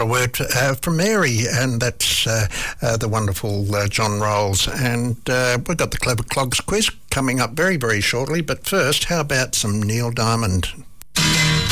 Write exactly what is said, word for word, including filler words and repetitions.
a word uh, from Mary, and that's uh, uh, the wonderful uh, John Rolls. And uh, we've got the Clever Clogs quiz coming up very, very shortly. But first, how about some Neil Diamond?